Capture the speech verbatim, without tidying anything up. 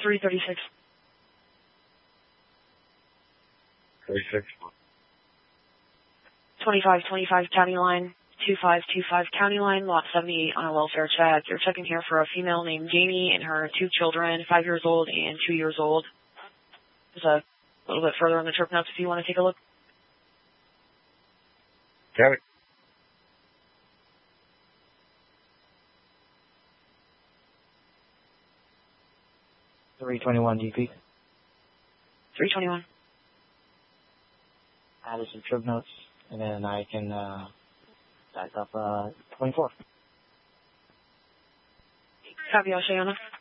three thirty-six. thirty-six. twenty-five twenty-five county line. two five two five county line, lot seventy-eight on a welfare check. You're checking here for a female named Jamie and her two children, five years old and two years old. There's a little bit further on the trip notes if you want to take a look. Got it. three twenty-one D P. three twenty-one. Added some trip notes, and then I can uh, back up uh, twenty-four. Copy, Oceana.